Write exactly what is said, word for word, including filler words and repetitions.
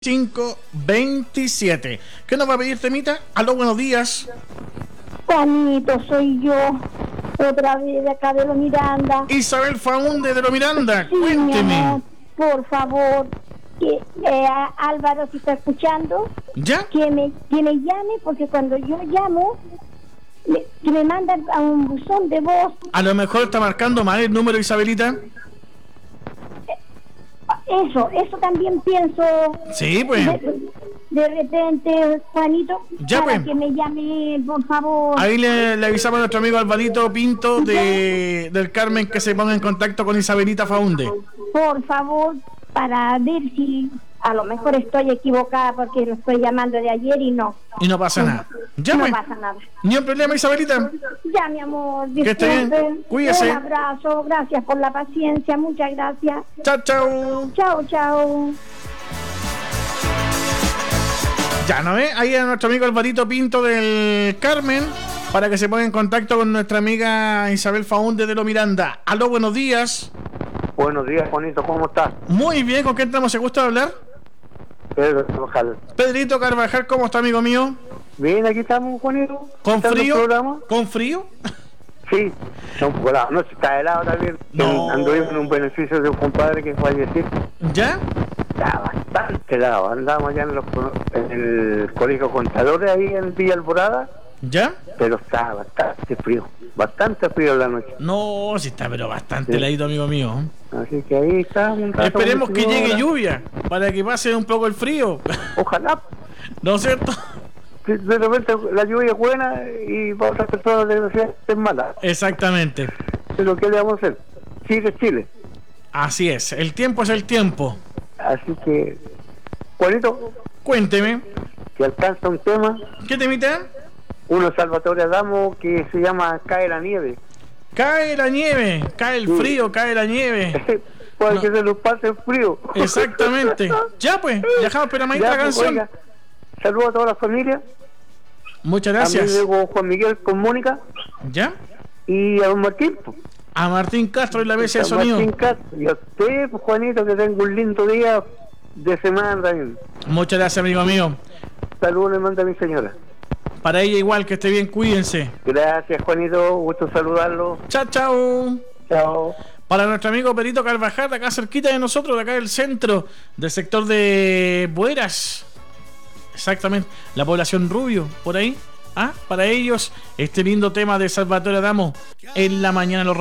cinco veintisiete. ¿Qué nos va a pedir, temita? Aló, buenos días. Juanito, soy yo, otra vez de acá de Lo Miranda. Isabel Faúnde de Lo Miranda, Sí, cuénteme. mi amor, por favor, que eh, Álvaro, si está escuchando, ¿Ya? que me, que me llame, porque cuando yo llamo, me, que me mandan a un buzón de voz. A lo mejor está marcando mal el número, Isabelita. Eso, eso también pienso. Sí, pues. De, de repente, Juanito, Ya, para pues. que me llame, por favor. Ahí le, le avisamos a nuestro amigo Alvarito Pinto de, del Carmen que se ponga en contacto con Isabelita Faúnde. Por favor, para ver si a lo mejor estoy equivocada porque lo estoy llamando de ayer y no. Y no pasa nada. Ya, no pues. pasa nada. Ni un problema, Isabelita. Ya, mi amor, Que esté bien. disculpen. Cuídese. Un abrazo, gracias por la paciencia, muchas gracias. Chao, chao. Chao, chao. Ya, ¿no ve? Ahí a nuestro amigo Alvarito Pinto del Carmen para que se ponga en contacto con nuestra amiga Isabel Faúnde de Lo Miranda. Aló, buenos días. Buenos días, Juanito, ¿cómo estás? Muy bien, ¿con quién estamos? ¿Se gusta hablar? Pedro Carvajal. Pedrito Carvajal, ¿cómo está, amigo mío? Bien, aquí estamos, Juanito. ¿Con ¿Está en el frío? programa? ¿Con frío? Sí, está un poco helado. No, si está helado también. No. Anduvimos en un beneficio de un compadre que falleció. ¿Ya? Está bastante helado. Andamos allá en, los, en el colegio Contadores, ahí en Villa Alborada, ¿Ya? pero está bastante frío. Bastante frío en la noche. No, sí está, pero bastante Sí. heladito, amigo mío. Así que ahí está. Un rato Esperemos que veintinueve llegue horas. lluvia para que pase un poco el frío. Ojalá. ¿No es cierto? De de repente la lluvia es buena y para otras personas de es mala. Exactamente. Pero ¿qué le vamos a hacer? Chile es Chile. Así es, el tiempo es el tiempo. Así que, Juanito, Cuénteme, que alcanza un tema, ¿qué temita? uno Salvatore Adamo que se llama Cae la nieve. Cae la nieve, cae el Sí. frío, cae la nieve. Puede No. que se nos pase el frío. Exactamente. Ya pues, dejamos esperamos Ya, la pues, canción. oiga, saludos a toda la familia, Muchas a mi gracias. amigo Juan Miguel con Mónica ¿Ya? y a don Martín. pues. A Martín Castro y la mesa de A sonido. Martín Castro. Y a usted, pues, Juanito, que tenga un lindo día de semana también. Muchas gracias, amigo mío. Saludos le manda mi señora. Para ella igual, que esté bien, cuídense. Gracias, Juanito, gusto saludarlo. Chao, chao. Chao. Para nuestro amigo Perito Carvajal, de acá cerquita de nosotros, de acá del centro, del sector de Bueras. Exactamente, la población Rubio, por ahí. Ah, para ellos, este lindo tema de Salvatore Adamo en la mañana. Lo